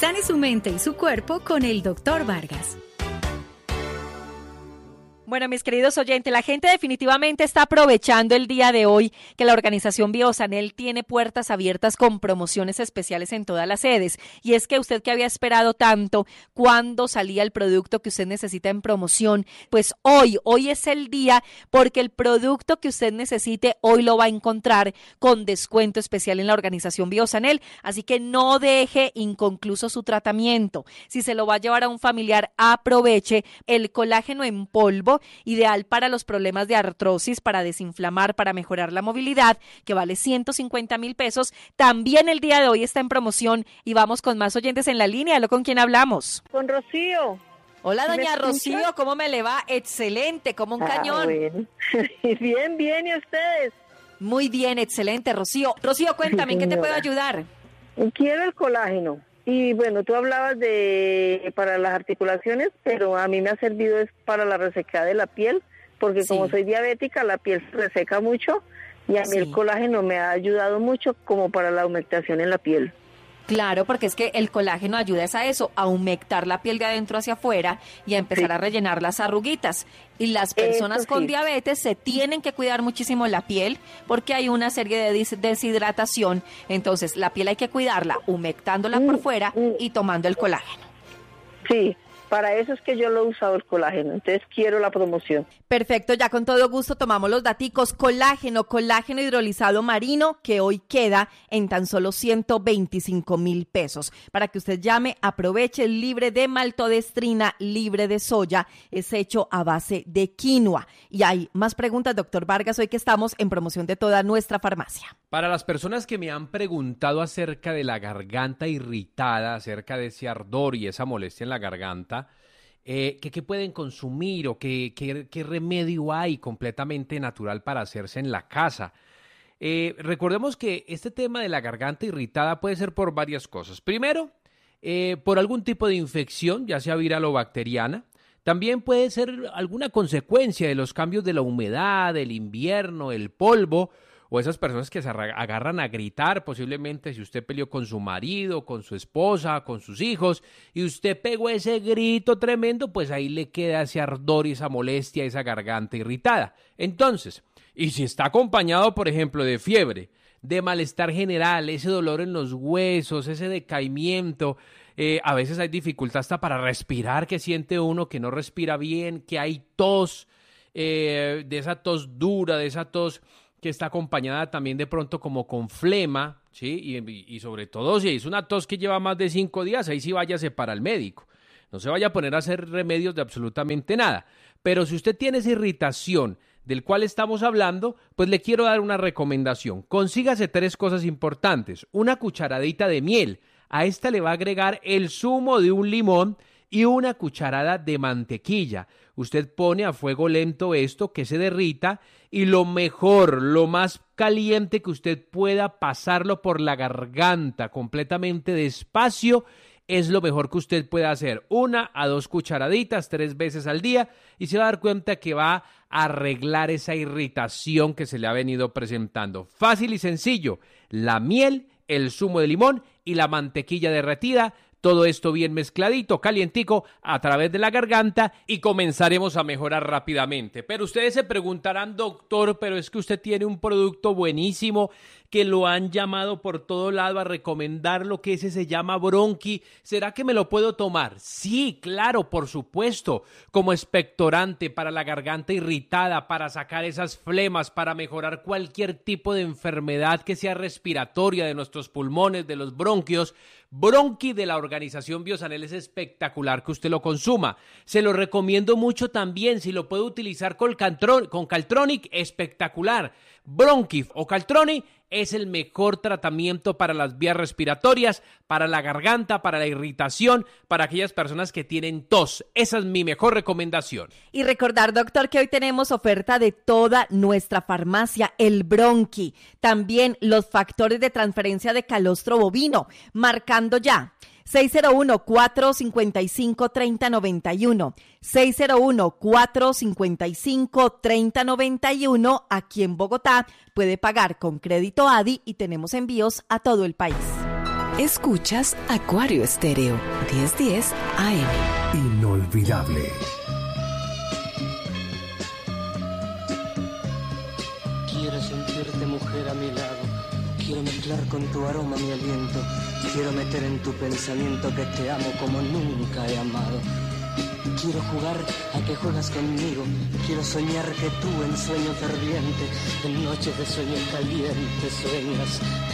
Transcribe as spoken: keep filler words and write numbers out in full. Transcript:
Sane su mente y su cuerpo con el doctor Vargas. Bueno, mis queridos oyentes, la gente definitivamente está aprovechando el día de hoy que la organización Biosanel tiene puertas abiertas con promociones especiales en todas las sedes. Y es que usted que había esperado tanto cuando salía el producto que usted necesita en promoción, pues hoy, hoy es el día porque el producto que usted necesite hoy lo va a encontrar con descuento especial en la organización Biosanel. Así que no deje inconcluso su tratamiento. Si se lo va a llevar a un familiar, aproveche el colágeno en polvo, ideal para los problemas de artrosis, para desinflamar, para mejorar la movilidad, que vale ciento cincuenta mil pesos. También el día de hoy está en promoción y vamos con más oyentes en la línea. ¿Lo con quién hablamos? Con Rocío. Hola, doña Rocío, ¿cómo me le va? Excelente, como un ah, cañón. Bueno. Bien, bien, ¿y ustedes? Muy bien, excelente, Rocío. Rocío, cuéntame, ¿en qué te puedo ayudar? Quiero el colágeno. Y bueno, tú hablabas de para las articulaciones, pero a mí me ha servido es para la resequedad de la piel, porque sí. Como soy diabética, la piel se reseca mucho y a mí sí. El colágeno me ha ayudado mucho como para la humectación en la piel. Claro, porque es que el colágeno ayuda a eso, a humectar la piel de adentro hacia afuera y a empezar sí. a rellenar las arruguitas. Y las personas sí. con diabetes se tienen que cuidar muchísimo la piel porque hay una serie de des- deshidratación. Entonces, la piel hay que cuidarla humectándola mm, por fuera mm. y tomando el colágeno. Sí. Para eso es que yo lo he usado el colágeno, entonces quiero la promoción. Perfecto, ya con todo gusto tomamos los daticos. Colágeno, colágeno hidrolizado marino, que hoy queda en tan solo ciento veinticinco mil pesos. Para que usted llame, aproveche, libre de maltodestrina, libre de soya, es hecho a base de quinoa. Y hay más preguntas, doctor Vargas, hoy que estamos en promoción de toda nuestra farmacia. Para las personas que me han preguntado acerca de la garganta irritada, acerca de ese ardor y esa molestia en la garganta, eh, ¿qué, qué pueden consumir o qué, qué, qué remedio hay completamente natural para hacerse en la casa? Eh, recordemos que este tema de la garganta irritada puede ser por varias cosas. Primero, eh, por algún tipo de infección, ya sea viral o bacteriana. También puede ser alguna consecuencia de los cambios de la humedad, el invierno, el polvo, o esas personas que se agarran a gritar, posiblemente si usted peleó con su marido, con su esposa, con sus hijos, y usted pegó ese grito tremendo, pues ahí le queda ese ardor y esa molestia, esa garganta irritada. Entonces, y si está acompañado, por ejemplo, de fiebre, de malestar general, ese dolor en los huesos, ese decaimiento, eh, a veces hay dificultad hasta para respirar, que siente uno que no respira bien, que hay tos, eh, de esa tos dura, de esa tos que está acompañada también de pronto como con flema, ¿sí? Y, y sobre todo si es una tos que lleva más de cinco días, ahí sí váyase para el médico. No se vaya a poner a hacer remedios de absolutamente nada. Pero si usted tiene esa irritación del cual estamos hablando, pues le quiero dar una recomendación. Consígase tres cosas importantes. Una cucharadita de miel. A esta le va a agregar el zumo de un limón y una cucharada de mantequilla. Usted pone a fuego lento esto, que se derrita, y lo mejor, lo más caliente que usted pueda, pasarlo por la garganta completamente despacio, es lo mejor que usted puede hacer. Una a dos cucharaditas, tres veces al día, y se va a dar cuenta que va a arreglar esa irritación que se le ha venido presentando. Fácil y sencillo, la miel, el zumo de limón y la mantequilla derretida. Todo esto bien mezcladito, calientico, a través de la garganta y comenzaremos a mejorar rápidamente. Pero ustedes se preguntarán, doctor, pero es que usted tiene un producto buenísimo que lo han llamado por todo lado a recomendarlo, que ese se llama Bronchi. ¿Será que me lo puedo tomar? Sí, claro, por supuesto, como expectorante para la garganta irritada, para sacar esas flemas, para mejorar cualquier tipo de enfermedad que sea respiratoria de nuestros pulmones, de los bronquios. Bronchi de la organización Biosanel es espectacular que usted lo consuma. Se lo recomiendo mucho también, si lo puede utilizar con, Caltron, con Caltronic, espectacular. Bronchi o Caltronic es el mejor tratamiento para las vías respiratorias, para la garganta, para la irritación, para aquellas personas que tienen tos. Esa es mi mejor recomendación. Y recordar, doctor, que hoy tenemos oferta de toda nuestra farmacia, el Bronchi. También los factores de transferencia de calostro bovino, marcando ya seis cero uno, cuatro cinco cinco, tres cero nueve uno, seis cero uno, cuatro cinco cinco, tres cero nueve uno. Aquí en Bogotá puede pagar con crédito A D I y tenemos envíos a todo el país. Escuchas Acuario Estéreo, diez diez A M. Inolvidable. Quiero sentirte, mujer, a mi lado. Quiero mezclar con tu aroma mi aliento. Quiero meter en tu pensamiento que te amo como nunca he amado. Quiero jugar a que juegas conmigo. Quiero soñar que tú en sueño ferviente, en noches de sueño caliente sueñas.